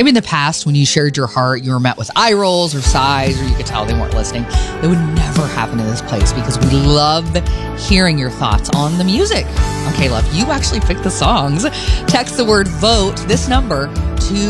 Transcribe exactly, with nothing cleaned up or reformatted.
Maybe in the past when you shared your heart, you were met with eye rolls or sighs, or you could tell they weren't listening. It would never happen in this place because we love hearing your thoughts on the music. Okay, love, you actually picked the songs. Text the word VOTE, this number, to